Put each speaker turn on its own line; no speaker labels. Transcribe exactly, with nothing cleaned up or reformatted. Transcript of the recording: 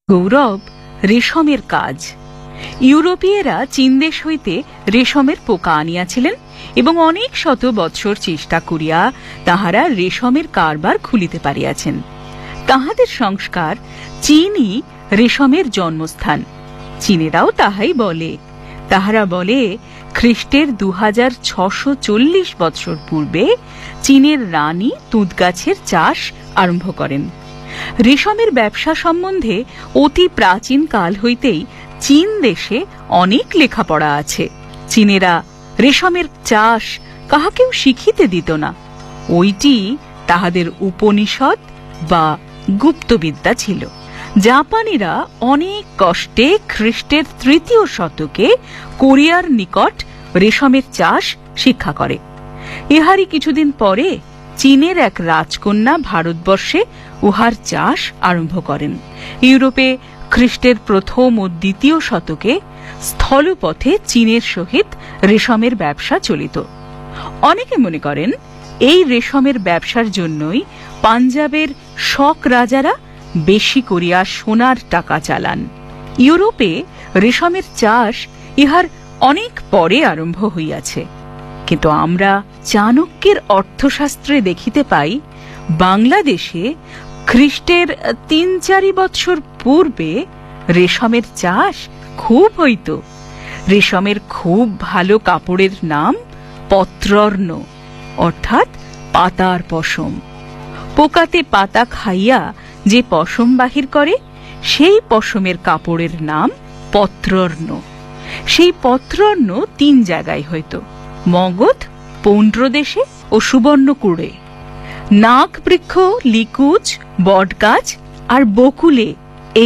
গৌরব রেশমের কাজ। ইউরোপীয়রা চীন দেশ হইতে রেশমের পোকা আনিয়াছিলেন এবং অনেক শত বৎসর চেষ্টা করিয়া তাহারা রেশমের কারবার খুলিতে পারিয়াছেন। তাহাদের সংস্কার চীনই রেশমের জন্মস্থান। চীনেরাও তাহাই বলে। তাহারা বলে খ্রিস্টের দু হাজার ছশো চল্লিশ বৎসর পূর্বে চীনের রানী তুঁত গাছের চাষ আরম্ভ করেন। রেশমের ব্যবসা সম্বন্ধে অতি প্রাচীন কাল হইতেই চীন দেশে অনেক লেখাপড়া আছে। চীনেরা রেশমের চাষ কাহাকেও শিখিতে দিত না। ওইটি তাহাদের উপনিষদ বা গুপ্তবিদ্যা ছিল। জাপানিরা অনেক কষ্টে খ্রিস্টের তৃতীয় শতকে কোরিয়ার নিকট রেশমের চাষ শিক্ষা করে। ইহারই কিছুদিন পরে চীনের এক রাজকন্যা ভারতবর্ষে উহার চাষ আরম্ভ করেন। ইউরোপে খ্রিস্টের প্রথম ও দ্বিতীয় শতকে স্থলপথে চীনের সহিত রেশমের ব্যবসা চলিত। অনেকে মনে করেন এই রেশমের ব্যবসার জন্যই পাঞ্জাবের শক রাজারা বেশি করিয়া সোনার টাকা চালান। ইউরোপে রেশমের চাষ ইহার অনেক পরে আরম্ভ হইয়াছে, কিন্তু আমরা চাণক্যের অর্থশাস্ত্রে দেখিতে পাই বাংলাদেশে খ্রিস্টের তিন চারি বৎসর পূর্বে রেশমের চাষ খুব হইত। রেশমের খুব ভালো কাপড়ের নাম পত্রর্ণ, অর্থাৎ পাতার পশম। পোকাতে পাতা খাইয়া যে পশম বাহির করে সেই পশমের কাপড়ের নাম পত্রর্ণ। সেই পত্রর্ণ তিন জায়গায় হইত, মগধ, পৌন্ড্রদেশে ও সুবর্ণকুড়ে। নাগ বৃক্ষ, লিকুচ, বটগাছ আর বকুলে